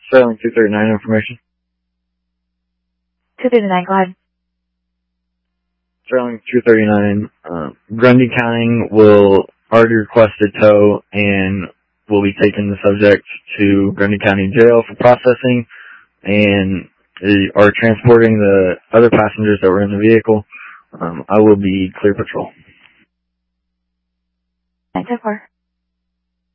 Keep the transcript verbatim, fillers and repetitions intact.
Sterling two thirty-nine information. two thirty-nine, go ahead. Sterling two thirty-nine, uh, Grundy County will already request a tow and will be taking the subject to Grundy County Jail for processing and are transporting the other passengers that were in the vehicle. Um, I will be clear patrol. nine ten four.